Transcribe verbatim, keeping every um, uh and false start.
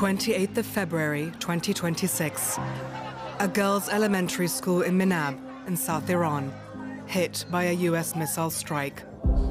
twenty-eighth of February, twenty twenty-six. A girls' elementary school in Minab in South Iran, hit by a U S missile strike.